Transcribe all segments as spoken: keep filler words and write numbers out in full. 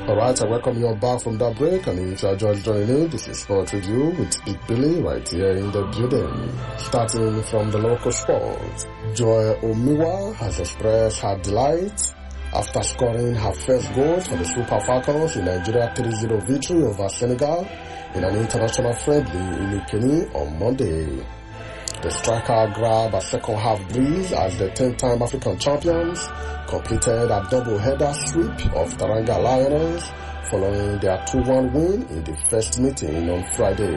Alright, I welcome you all back from that break, and if you are just joining in, this is Sport Review with Big Billy right here in the building. Starting from the local sport, Joy Omiwa has expressed her delight after scoring her first goal for the Super Falcons in Nigeria three zero victory over Senegal in an international friendly in Ikeni on Monday. The striker grabbed a second half breeze as the ten-time African champions completed a double-header sweep of Taranga Lions following their two one win in the first meeting on Friday.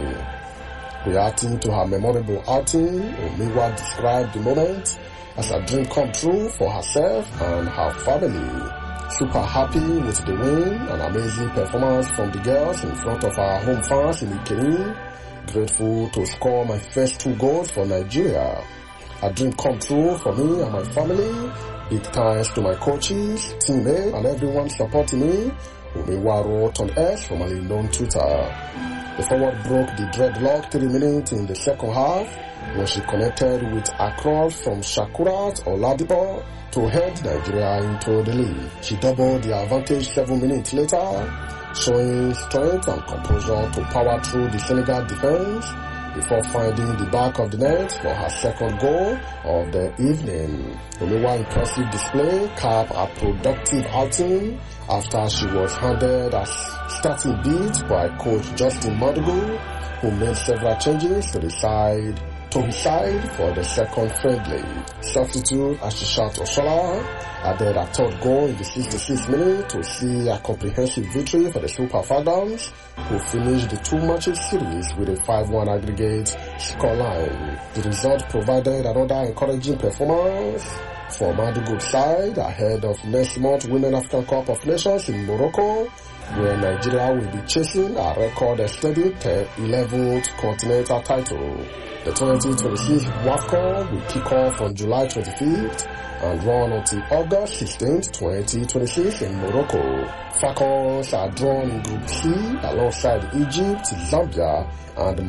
Reacting to her memorable outing, Omiwa described the moment as a dream come true for herself and her family. Super happy with the win, an amazing performance from the girls in front of our home fans in Ikeni. Grateful to score my first two goals for Nigeria. A dream come true for me and my family. Big thanks to my coaches, teammates, and everyone supporting me. Omiwa wrote on X, formerly known Twitter. The forward broke the dreadlock three minutes in the second half when she connected with a cross from Shakurat Oladipo to head Nigeria into the lead. She doubled the advantage seven minutes later, showing strength and composure to power through the Senegal defense before finding the back of the net for her second goal of the evening. Omiwa's impressive display capped a productive outing after she was handed a starting beat by coach Justin Madugu, who made several changes to the side to his side for the second friendly. Substitute Ashishat Oshola added a third goal in the sixty-sixth minute to see a comprehensive victory for the Super Falcons, who finished the two matches series with a five one aggregate scoreline. The result provided another encouraging performance for Madugu's side ahead of next month's Women African Cup of Nations in Morocco, where Nigeria will be chasing a record-extending eleventh continental title. The twenty twenty-six WAFCON will kick off on July twenty-fifth and run until August sixteenth, twenty twenty-six in Morocco. Falcons are drawn in Group C alongside Egypt, Zambia, and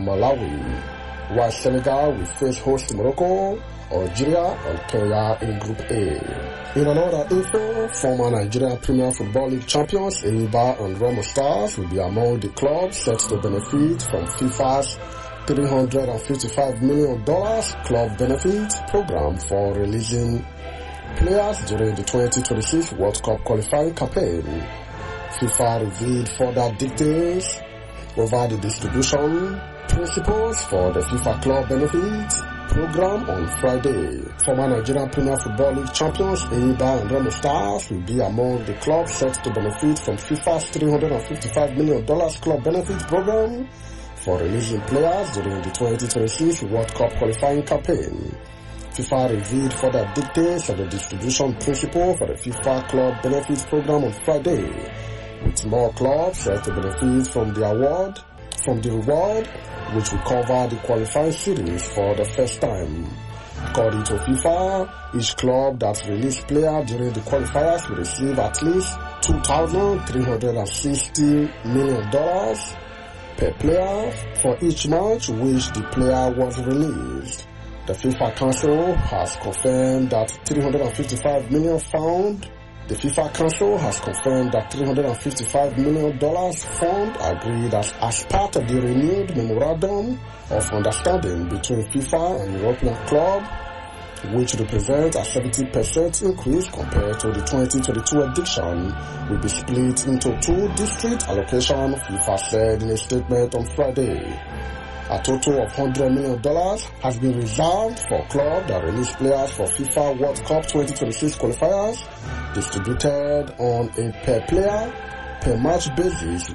Malawi, while Senegal will face host Morocco, Algeria, and Kenya in Group A. In another info, former Nigerian Premier Football League champions Enyimba and Remo Stars will be among the clubs set to benefit from FIFA's three hundred fifty-five million dollars club benefit program for releasing players during the twenty twenty-six World Cup qualifying campaign. FIFA revealed further details over the distribution principles for the FIFA club benefit program on Friday. Former Nigerian Premier Football League champions Enyimba and Remo Stars will be among the clubs set to benefit from FIFA's three hundred fifty-five million dollars club benefit program for releasing players during the twenty twenty-six World Cup qualifying campaign. FIFA revealed further details of the distribution principle for the FIFA Club Benefits Program on Friday, with more clubs set to benefit from the award, from the reward, which will cover the qualifying series for the first time. According to FIFA, each club that released players during the qualifiers will receive at least two thousand three hundred sixty million dollars per player for each match which the player was released. The FIFA Council has confirmed that three hundred fifty-five million found. The FIFA Council has confirmed that three hundred fifty-five million dollars fund agreed as, as part of the renewed memorandum of understanding between FIFA and European Club, which represents a seventy percent increase compared to the twenty twenty-two edition, will be split into two district allocations, FIFA said in a statement on Friday. A total of one hundred million dollars has been reserved for clubs that release players for FIFA World Cup twenty twenty-six qualifiers, distributed on a per player, per match basis